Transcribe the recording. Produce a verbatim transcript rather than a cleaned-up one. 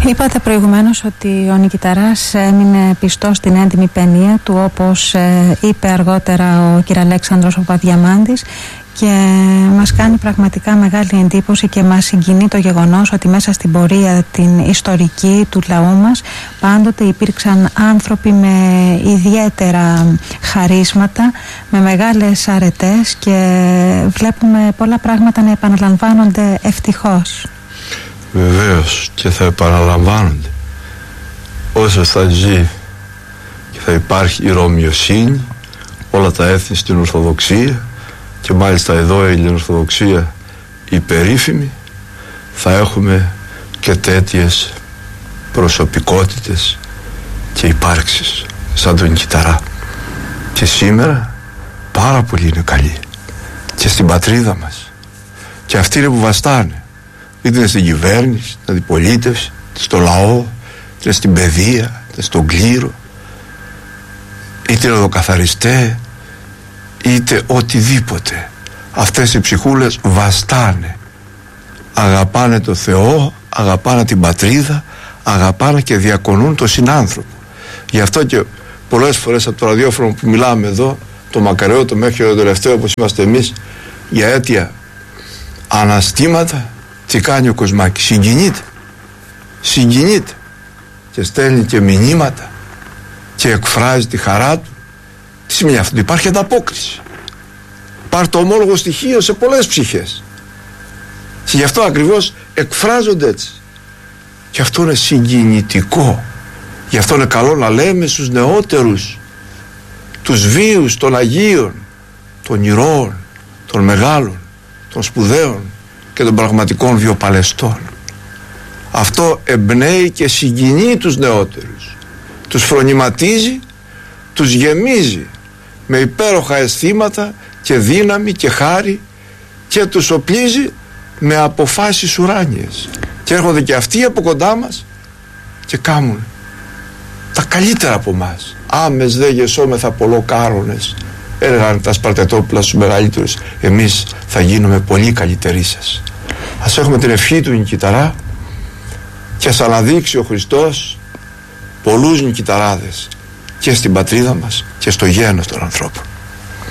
Είπατε προηγουμένως ότι ο Νικηταράς έμεινε πιστός στην έντιμη παινία του, όπως ε, είπε αργότερα ο κ. Αλέξανδρος ο Παπαδιαμάντης, και μας κάνει πραγματικά μεγάλη εντύπωση και μας συγκινεί το γεγονός ότι μέσα στην πορεία την ιστορική του λαού μας πάντοτε υπήρξαν άνθρωποι με ιδιαίτερα χαρίσματα, με μεγάλες αρετές, και βλέπουμε πολλά πράγματα να επαναλαμβάνονται ευτυχώς. Βεβαίως, και θα επαναλαμβάνονται όσο θα ζει και θα υπάρχει η Ρωμιοσύνη, όλα τα έθνη στην Ορθοδοξία, και μάλιστα εδώ η Ελληνοορθοδοξία η περίφημη, θα έχουμε και τέτοιες προσωπικότητες και υπάρξεις σαν τον Νικηταρά. Και σήμερα πάρα πολλοί είναι καλοί και στην πατρίδα μας, και αυτοί είναι που βαστάνε, είτε είναι στην κυβέρνηση, στην αντιπολίτευση, στο λαό, είτε στην παιδεία, είτε στον κλήρο, είτε οδοκαθαριστέ, είτε οτιδήποτε. Αυτές οι ψυχούλες βαστάνε, αγαπάνε το Θεό, αγαπάνε την πατρίδα, αγαπάνε και διακονούν τον συνάνθρωπο. Γι' αυτό και πολλές φορές από το ραδιόφωνο που μιλάμε εδώ, το μακαριότο μέχρι το τελευταίο όπως είμαστε εμείς, για αίτια αναστήματα, τι κάνει ο Κοσμάκης? Συγκινείται, συγκινείται και στέλνει και μηνύματα και εκφράζει τη χαρά του. Τι σημαίνει αυτό? Υπάρχει ανταπόκριση, υπάρχει το ομόλογο στοιχείο σε πολλές ψυχές, και γι' αυτό ακριβώς εκφράζονται έτσι, και αυτό είναι συγκινητικό. Γι' αυτό είναι καλό να λέμε στους νεότερους, τους βίους των Αγίων, των ηρώων, των μεγάλων, των σπουδαίων και των πραγματικών βιοπαλαιστών. Αυτό εμπνέει και συγκινεί τους νεότερους, τους φρονηματίζει, τους γεμίζει με υπέροχα αισθήματα και δύναμη και χάρη, και τους οπλίζει με αποφάσεις ουράνιες, και έρχονται και αυτοί από κοντά μας και κάνουν τα καλύτερα από μας. Άμες δε γεσόμεθα πολλό κάρονες, έλεγαν τα Σπαρτετόπουλα στους μεγαλύτερους, εμείς θα γίνουμε πολύ καλύτεροι σας. Ας έχουμε την ευχή του Νικηταρά, και ας αναδείξει ο Χριστός πολλούς Νικηταράδες και στην πατρίδα μας και στο γένος των ανθρώπων.